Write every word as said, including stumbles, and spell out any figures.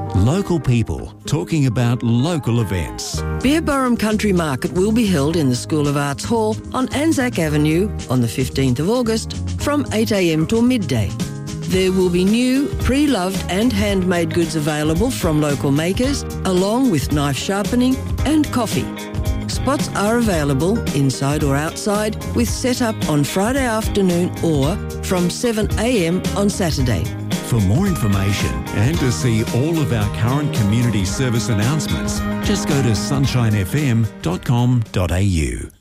Local people talking about local events. Beerburrum Country Market will be held in the School of Arts Hall on Anzac Avenue on the fifteenth of August from eight a m till midday. There will be new, pre-loved and handmade goods available from local makers, along with knife sharpening and coffee. Spots are available inside or outside with set-up on Friday afternoon or from seven a m on Saturday. For more information and to see all of our current community service announcements, just go to sunshine f m dot com dot a u.